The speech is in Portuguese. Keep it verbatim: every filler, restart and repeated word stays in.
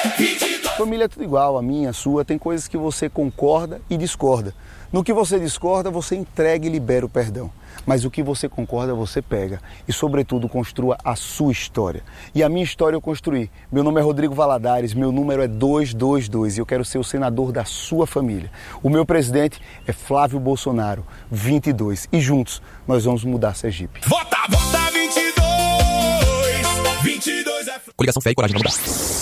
Família é tudo igual, a minha, a sua, tem coisas que você concorda e discorda. No que você discorda, você entrega e libera o perdão. Mas o que você concorda, você pega. E, sobretudo, construa a sua história. E a minha história eu construí. Meu nome é Rodrigo Valadares, meu número é duzentos e vinte e dois e eu quero ser o senador da sua família. O meu presidente é Flávio Bolsonaro, vinte e dois. E juntos nós vamos mudar Sergipe. Vota, vota vinte e dois! vinte e dois é... Coligação Fé e Coragem de Mudar.